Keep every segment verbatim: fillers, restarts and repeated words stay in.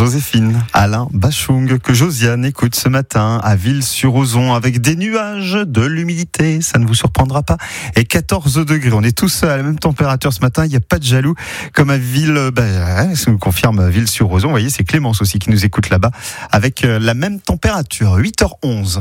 Joséphine, Alain Bachung, que Josiane écoute ce matin à Ville-sur-Ozon avec des nuages, de l'humidité, ça ne vous surprendra pas, et quatorze degrés. On est tous à la même température ce matin, il n'y a pas de jaloux, comme à Ville, ben, ça nous confirme Ville-sur-Ozon. Vous voyez, c'est Clémence aussi qui nous écoute là-bas avec la même température, huit heures onze.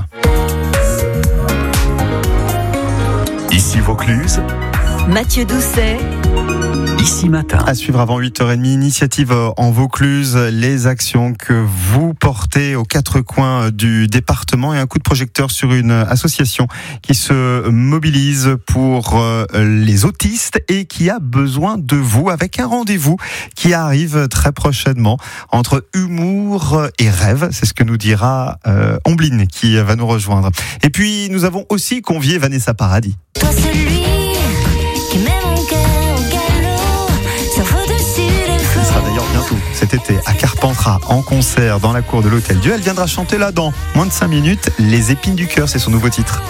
Ici Vaucluse, Mathieu Doucet. Ici Matin. À suivre avant huit heures trente, initiative en Vaucluse, les actions que vous portez aux quatre coins du département et un coup de projecteur sur une association qui se mobilise pour les autistes et qui a besoin de vous avec un rendez-vous qui arrive très prochainement entre humour et rêve. C'est ce que nous dira euh, Ombline qui va nous rejoindre. Et puis nous avons aussi convié Vanessa Paradis. Toi celui qui met mon cœur au galop, ça vaut dessus les flots. Ce sera d'ailleurs bientôt cet été à Carpentras en concert dans la cour de l'Hôtel Dieu. Elle viendra chanter là dans moins de cinq minutes Les épines du cœur, c'est son nouveau titre.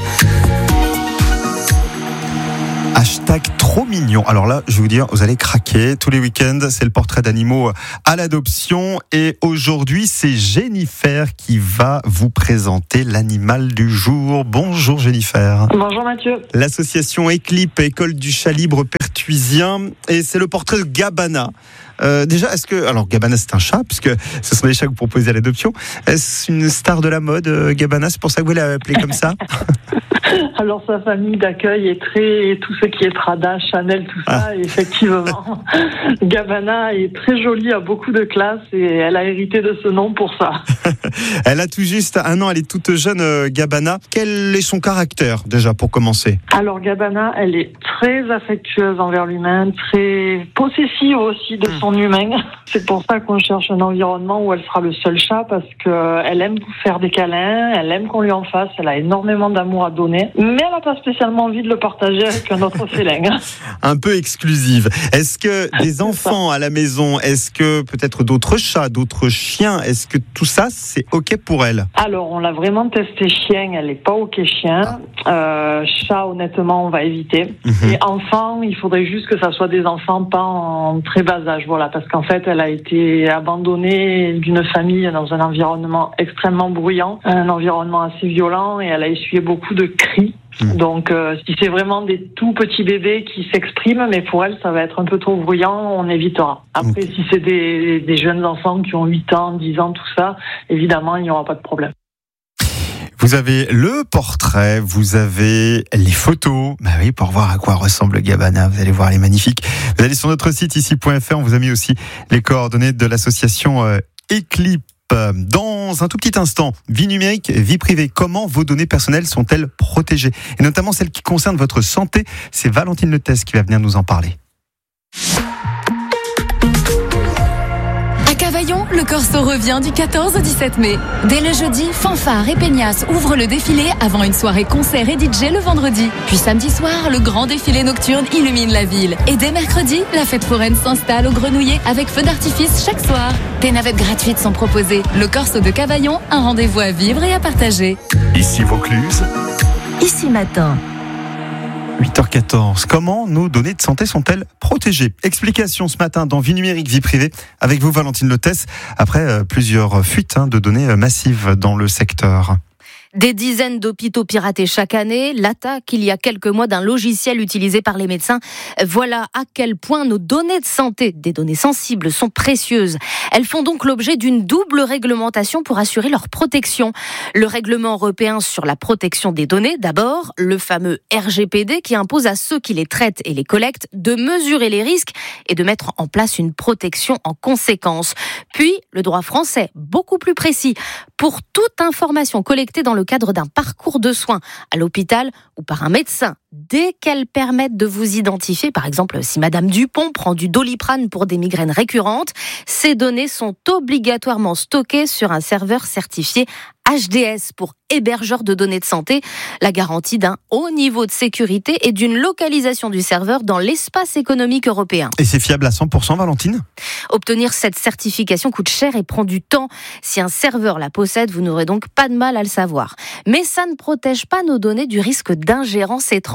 Hashtag trop mignon. Alors là, je vais vous dire, vous allez craquer. Tous les week-ends, c'est le portrait d'animaux à l'adoption. Et aujourd'hui, c'est Jennifer qui va vous présenter l'animal du jour. Bonjour Jennifer. Bonjour Mathieu. L'association Éclipse, École du chat libre pertuisien. Et c'est le portrait de Gabana. Euh, déjà, est-ce que... Alors, Gabana, c'est un chat, puisque ce sont des chats que vous proposez à l'adoption. Est-ce une star de la mode, euh, Gabana? C'est pour ça que vous l'avez appelé comme ça? Alors, sa famille d'accueil est très... Tout ce qui est Prada, Chanel, tout ça, ah. Effectivement. Gabana est très jolie, a beaucoup de classe, et elle a hérité de ce nom pour ça. Elle a tout juste un an, elle est toute jeune, euh, Gabana. Quel est son caractère, déjà, pour commencer? Alors, Gabana, elle est très affectueuse envers l'humain, très possessive aussi de son humain. C'est pour ça qu'on cherche un environnement où elle sera le seul chat, parce qu'elle aime faire des câlins, elle aime qu'on lui en fasse, elle a énormément d'amour à donner, mais elle n'a pas spécialement envie de le partager avec un autre félin. Un peu exclusive. Est-ce que des enfants à la maison, est-ce que peut-être d'autres chats, d'autres chiens, est-ce que tout ça, c'est OK pour elle? Alors, on l'a vraiment testé chien, elle n'est pas OK chien. Euh, chat, honnêtement, on va éviter. Mm-hmm. Et enfants, il faudrait juste que ça soit des enfants pas en très bas âge. Voilà, parce qu'en fait, elle a été abandonnée d'une famille dans un environnement extrêmement bruyant, un environnement assez violent, et elle a essuyé beaucoup de cris. Mmh. Donc, euh, si c'est vraiment des tout petits bébés qui s'expriment, mais pour elle, ça va être un peu trop bruyant, on évitera. Après, okay. Si c'est des, des jeunes enfants qui ont huit ans, dix ans, tout ça, évidemment, il n'y aura pas de problème. Vous avez le portrait, vous avez les photos. Bah oui, pour voir à quoi ressemble Gabana, vous allez voir, elle est magnifique. Vous allez sur notre site ici point f r, on vous a mis aussi les coordonnées de l'association euh, Éclipse. Dans un tout petit instant, vie numérique, vie privée, comment vos données personnelles sont-elles protégées? Et notamment celles qui concernent votre santé, c'est Valentine Letès qui va venir nous en parler. À Cavaillon, le Corso revient du quatorze au dix-sept mai. Dès le jeudi, Fanfare et Peignasse ouvrent le défilé avant une soirée concert et D J le vendredi. Puis samedi soir, le grand défilé nocturne illumine la ville. Et dès mercredi, la fête foraine s'installe au Grenouillet avec feu d'artifice chaque soir. Des navettes gratuites sont proposées. Le Corso de Cavaillon, un rendez-vous à vivre et à partager. Ici Vaucluse, Ici Matin. huit heures quatorze. Comment nos données de santé sont-elles protégées? Explication ce matin dans Vie numérique, vie privée, avec vous Valentine Letès, après euh, plusieurs fuites hein, de données euh, massives dans le secteur. Des dizaines d'hôpitaux piratés chaque année, l'attaque il y a quelques mois d'un logiciel utilisé par les médecins. Voilà à quel point nos données de santé, des données sensibles, sont précieuses. Elles font donc l'objet d'une double réglementation pour assurer leur protection. Le règlement européen sur la protection des données, d'abord, le fameux R G P D qui impose à ceux qui les traitent et les collectent de mesurer les risques et de mettre en place une protection en conséquence. Puis, le droit français, beaucoup plus précis, pour toute information collectée dans le cadre d'un parcours de soins à l'hôpital ou par un médecin, dès qu'elles permettent de vous identifier, par exemple si Madame Dupont prend du Doliprane pour des migraines récurrentes, ces données sont obligatoirement stockées sur un serveur certifié H D S pour hébergeur de données de santé, la garantie d'un haut niveau de sécurité et d'une localisation du serveur dans l'espace économique européen. Et c'est fiable à cent pour cent, Valentine ? Obtenir cette certification coûte cher et prend du temps. Si un serveur la possède, vous n'aurez donc pas de mal à le savoir. Mais ça ne protège pas nos données du risque d'ingérence étrangère.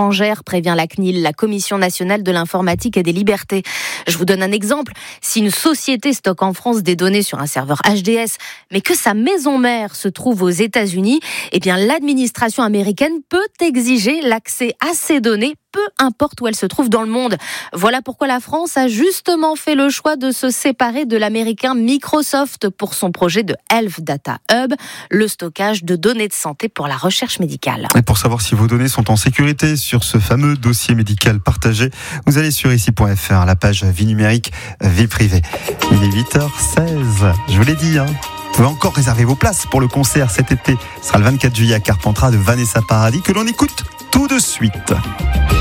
étrangères, prévient la C N I L, la Commission nationale de l'informatique et des libertés. Je vous donne un exemple. Si une société stocke en France des données sur un serveur H D S, mais que sa maison mère se trouve aux États-Unis, eh bien l'administration américaine peut exiger l'accès à ces données, peu importe où elles se trouvent dans le monde. Voilà pourquoi la France a justement fait le choix de se séparer de l'américain Microsoft pour son projet de Health Data Hub, le stockage de données de santé pour la recherche médicale. Et pour savoir si vos données sont en sécurité sur ce fameux dossier médical partagé, vous allez sur ici point f r, la page vie numérique, vie privée. Il est huit heures seize, je vous l'ai dit, hein. Vous pouvez encore réserver vos places pour le concert cet été. Ce sera le vingt-quatre juillet à Carpentras de Vanessa Paradis, que l'on écoute tout de suite.